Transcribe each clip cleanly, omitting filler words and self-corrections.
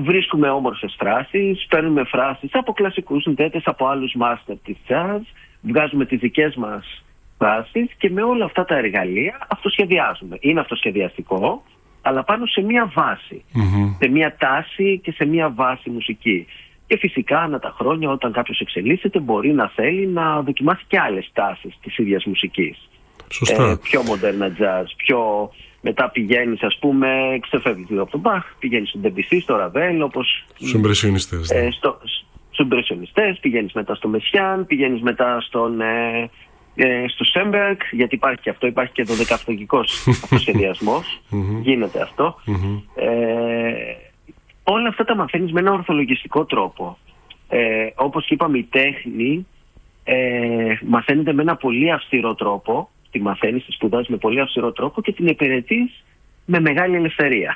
βρίσκουμε όμορφες φράσεις, παίρνουμε φράσεις από κλασικούς συνθέτες, από άλλους μάστερ της jazz, βγάζουμε τις δικές μας φράσεις και με όλα αυτά τα εργαλεία αυτοσχεδιάζουμε. Είναι αυτοσχεδιαστικό, αλλά πάνω σε μία βάση, σε μία τάση και σε μία βάση μουσική. Και φυσικά ανά τα χρόνια, όταν κάποιος εξελίσσεται, μπορεί να θέλει να δοκιμάσει και άλλες τάσεις της ίδιας μουσικής. Σωστά. Πιο μοντέρνα jazz, πιο... Μετά πηγαίνεις, ας πούμε, ξεφεύγεις λίγο από τον Μπαχ, πηγαίνεις στον Ντεμπισί, στο Ραβέλ, όπως... Στους Ιμπρεσιονιστές. Στους Ιμπρεσιονιστές, πηγαίνεις μετά στο Μεσιάν, πηγαίνεις μετά στο Σέμπεργκ, γιατί υπάρχει και αυτό, υπάρχει και το δεκαπτωγικός αυτοσχεδιασμός, γίνεται αυτό. Όλα αυτά τα μαθαίνεις με ένα ορθολογιστικό τρόπο. Όπως είπαμε, η τέχνη μαθαίνεται με ένα πολύ αυστηρό τρόπο, τη μαθαίνεις, τη σπουδάζεις με πολύ αυστηρό τρόπο και την υπηρετείς με μεγάλη ελευθερία.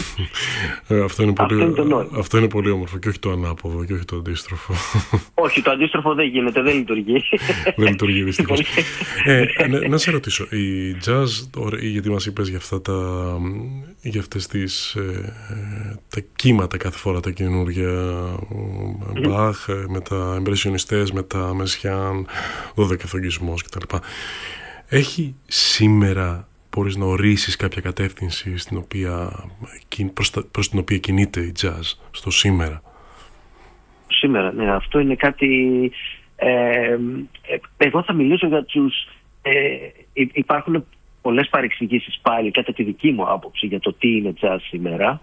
Αυτό είναι πολύ όμορφο και όχι το ανάποδο και όχι το αντίστροφο. Όχι, το αντίστροφο δεν γίνεται, δεν λειτουργεί. Δεν λειτουργεί δυστυχώς. Να σε ρωτήσω, η jazz, γιατί μας είπες για αυτές τις τα κύματα κάθε φορά τα καινούργια, Μπαχ, με τα Ιμπρεσιονιστές, με τα Μεσιάν, δωδεκαθογισμός κτλ. Έχει σήμερα, μπορείς να ορίσεις κάποια κατεύθυνση προς την οποία κινείται η jazz στο σήμερα? Σήμερα, ναι, αυτό είναι κάτι... εγώ θα μιλήσω για τους... υπάρχουν πολλές παρεξηγήσεις πάλι, κατά τη δική μου άποψη, για το τι είναι jazz σήμερα.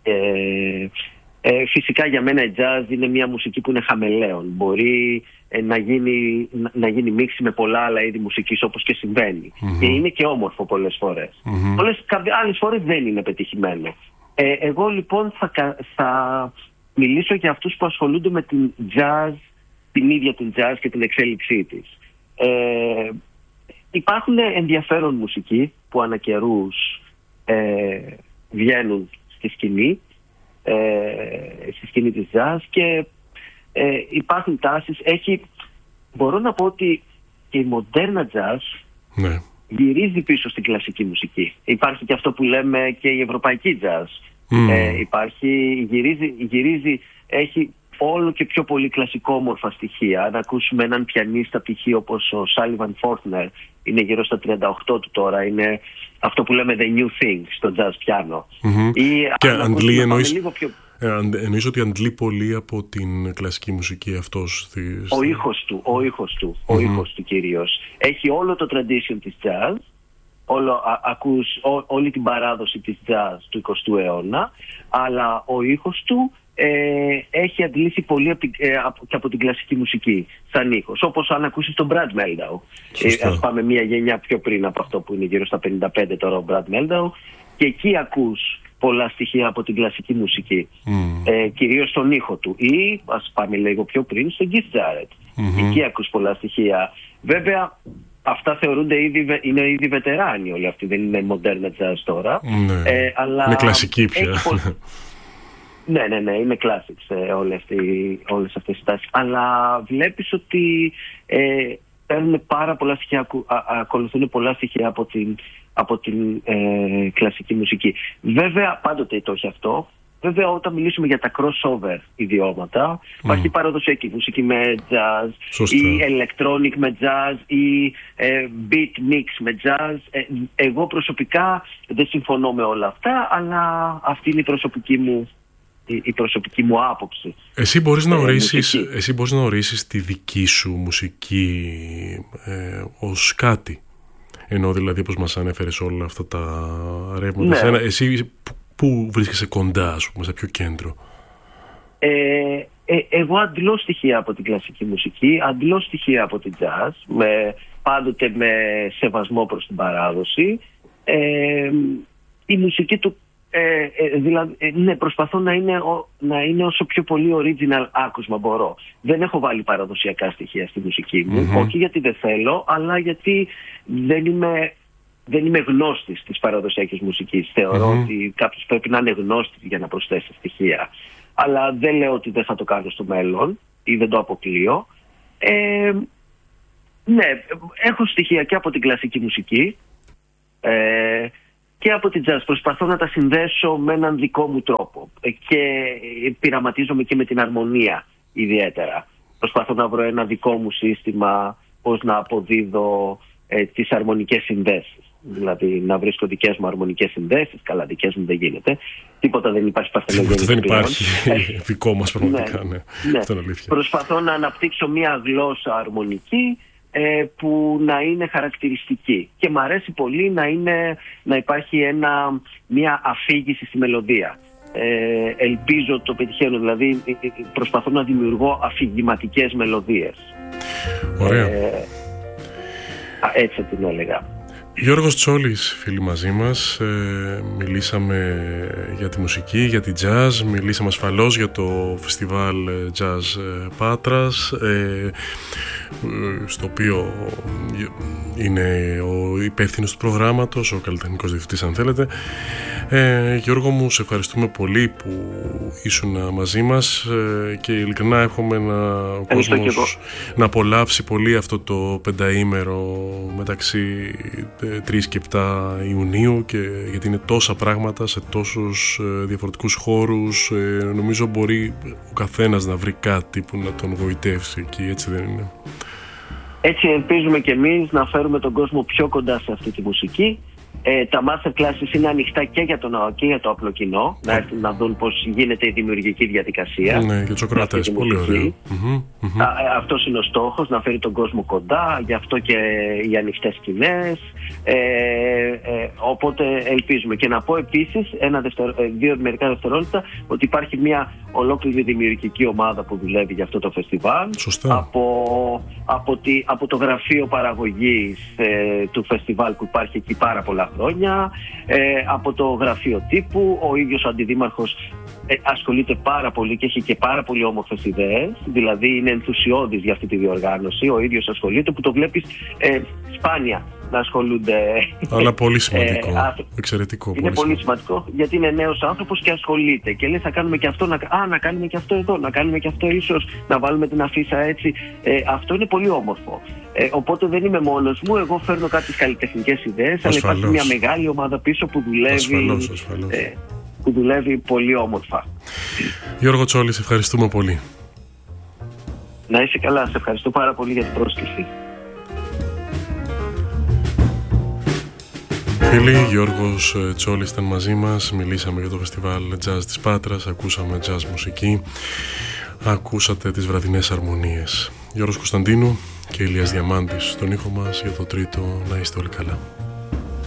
Φυσικά για μένα η jazz είναι μια μουσική που είναι χαμελέον. Μπορεί να γίνει μίξη με πολλά άλλα είδη μουσικής, όπως και συμβαίνει. Και είναι και όμορφο πολλές φορές. Άλλες φορές δεν είναι πετυχημένο. Εγώ λοιπόν θα μιλήσω για αυτούς που ασχολούνται με την jazz, την ίδια την jazz και την εξέλιξή της. Υπάρχουν ενδιαφέρον μουσικοί που ανά καιρούς βγαίνουν στη σκηνή της jazz και υπάρχουν τάσεις. Μπορώ να πω ότι και η μοντέρνα jazz γυρίζει πίσω στην κλασική μουσική. Υπάρχει και αυτό που λέμε και η ευρωπαϊκή jazz. Γυρίζει, έχει όλο και πιο πολύ κλασικόμορφα στοιχεία. Αν ακούσουμε έναν πιανίστα π.χ. όπως ο Σάλιβαν Φόρτνερ, είναι γύρω στα 38 του τώρα, είναι αυτό που λέμε the new thing στο jazz πιάνο. Και αντλεί, εννοείς ότι αντλεί πολύ από την κλασική μουσική αυτός? Ο ήχος του κυρίως. Έχει όλο το tradition της jazz, ακούς όλη την παράδοση της jazz του 20ου αιώνα, αλλά ο ήχος του έχει αντλήσει πολύ και από την κλασική μουσική σαν ήχος, όπως αν ακούσεις τον Brad Mehldau. Ας πάμε μια γενιά πιο πριν από αυτό, που είναι γύρω στα 55 τώρα ο Brad Mehldau, και εκεί ακούς πολλά στοιχεία από την κλασική μουσική, κυρίως στον ήχο του. Ή ας πάμε λίγο πιο πριν στον Keith Jarrett, εκεί ακούς πολλά στοιχεία. Βέβαια αυτά θεωρούνται είναι ήδη βετεράνοι όλοι αυτοί, δεν είναι μοντέρνα jazz τώρα, αλλά είναι κλασική πια. Ναι, είναι classics όλες αυτές οι τάσεις. Αλλά βλέπεις ότι παίρνουν πάρα πολλά στοιχεία, ακολουθούν πολλά στοιχεία από την κλασική μουσική. Βέβαια, πάντοτε το έχει αυτό. Βέβαια, όταν μιλήσουμε για τα crossover ιδιώματα, υπάρχει παραδοσιακή μουσική με jazz, ή electronic με jazz, ή beat mix με jazz. Εγώ προσωπικά δεν συμφωνώ με όλα αυτά, αλλά αυτή είναι η προσωπική μου άποψη. Εσύ μπορείς να ορίσεις τη δική σου μουσική ως κάτι. Ενώ δηλαδή, όπως μας ανέφερες όλα αυτά τα ρεύματα, εσύ πού βρίσκεσαι κοντά, ας πούμε, σε ποιο κέντρο? Εγώ αντλώ στοιχεία από την κλασική μουσική, αντλώ στοιχεία από την jazz, πάντοτε με σεβασμό προς την παράδοση. Η μουσική του δηλαδή, προσπαθώ να είναι όσο πιο πολύ original άκουσμα μπορώ. Δεν έχω βάλει παραδοσιακά στοιχεία στη μουσική μου, όχι γιατί δεν θέλω, αλλά γιατί δεν είμαι γνώστης της παραδοσιακής μουσικής. Θεωρώ ότι κάποιος πρέπει να είναι γνώστης για να προσθέσει στοιχεία. Αλλά δεν λέω ότι δεν θα το κάνω στο μέλλον ή δεν το αποκλείω. Ναι, έχω στοιχεία και από την κλασική μουσική και από την jazz. Προσπαθώ να τα συνδέσω με έναν δικό μου τρόπο. και πειραματίζομαι και με την αρμονία ιδιαίτερα. Προσπαθώ να βρω ένα δικό μου σύστημα πώς να αποδίδω τις αρμονικές συνδέσεις. Δηλαδή να βρίσκω δικές μου αρμονικές συνδέσεις. Καλά, δικές μου δεν γίνεται. Τίποτα δεν υπάρχει παρθενογενή. Δεν υπάρχει δικό μας πραγματικά. Ναι. Αυτό είναι αλήθεια. Προσπαθώ να αναπτύξω μια γλώσσα αρμονική που να είναι χαρακτηριστική. Και μου αρέσει πολύ να υπάρχει μια αφήγηση στη μελωδία. Ελπίζω το πετυχαίνω. Δηλαδή προσπαθώ να δημιουργώ αφηγηματικές μελωδίες. Ωραία. Έτσι την έλεγα. Γιώργος Τσόλης, φίλοι μαζί μας, μιλήσαμε για τη μουσική, για τη jazz, μιλήσαμε ασφαλώς για το φεστιβάλ Jazz Πάτρας, στο οποίο είναι ο υπεύθυνος του προγράμματος, ο καλλιτεχνικός διευθυντής αν θέλετε. Γιώργο μου, σε ευχαριστούμε πολύ που ήσουν μαζί μας και ειλικρινά εύχομαι ο κόσμος να απολαύσει πολύ αυτό το πενταήμερο μεταξύ 3 και 7 Ιουνίου, γιατί είναι τόσα πράγματα σε τόσους διαφορετικούς χώρους. Νομίζω μπορεί ο καθένας να βρει κάτι που να τον γοητεύσει εκεί, έτσι δεν είναι? Έτσι ελπίζουμε και εμείς να φέρουμε τον κόσμο πιο κοντά σε αυτή τη μουσική. Τα master classes είναι ανοιχτά και για το απλό κοινό, να έρθουν να δουν πώς γίνεται η δημιουργική διαδικασία. Ναι, για τους ακροατές, πολύ ωραίο. Αυτός είναι ο στόχος, να φέρει τον κόσμο κοντά, γι' αυτό και οι ανοιχτές σκηνές. Οπότε ελπίζουμε. Και να πω επίσης, μερικά δευτερόλεπτα, ότι υπάρχει μια ολόκληρη δημιουργική ομάδα που δουλεύει για αυτό το φεστιβάλ. Σωστά. Από το γραφείο παραγωγής του φεστιβάλ που υπάρχει εκεί πάρα πολλά χρόνια, από το γραφείο τύπου, ο ίδιος ο αντιδήμαρχος ασχολείται πάρα πολύ και έχει και πάρα πολύ όμορφες ιδέες, δηλαδή είναι ενθουσιώδης για αυτή τη διοργάνωση, ο ίδιος ασχολείται, που το βλέπεις σπάνια να ασχολούνται. Αλλά πολύ σημαντικό, εξαιρετικό. Είναι πολύ σημαντικό, γιατί είναι νέος άνθρωπος και ασχολείται και λέει θα κάνουμε και αυτό, να κάνουμε και αυτό εδώ, να κάνουμε και αυτό ίσως, να βάλουμε την αφίσα έτσι. Αυτό είναι πολύ όμορφο. Οπότε δεν είμαι μόνος μου, εγώ φέρνω κάποιες καλλιτεχνικές ιδέες, αλλά υπάρχει μια μεγάλη ομάδα πίσω που δουλεύει. Ασφαλώς. Που δουλεύει πολύ όμορφα. Γιώργο Τσόλη, σε ευχαριστούμε πολύ. Να είσαι καλά, σε ευχαριστώ πάρα πολύ για την πρόσκληση. Φίλοι, Γιώργος Τσόλης ήταν μαζί μας, μιλήσαμε για το φεστιβάλ Jazz της Πάτρας, ακούσαμε jazz μουσική, ακούσατε τις βραδινές αρμονίες. Γιώργος Κωνσταντίνου και Ηλίας Διαμάντης στον ήχο μας για το τρίτο. Να είστε όλοι καλά.